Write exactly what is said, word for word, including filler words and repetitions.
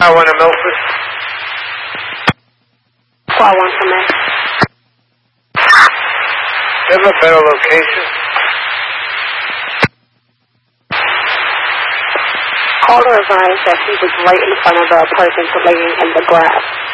I want to Milford. Call one for me. Do you have a better location? Caller advised that he was right in front of the person laying in the grass.